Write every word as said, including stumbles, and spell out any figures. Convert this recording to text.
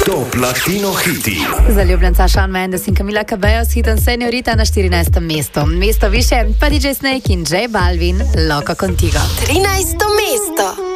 Top Latino hiti. Zaljubljenca Shawn Mendes in Camila Cabello s hitom Señorita na štirinajstem mestu. Mesto više pa D J Snake in J Balvin, Loco Contigo. trinajsto mesto.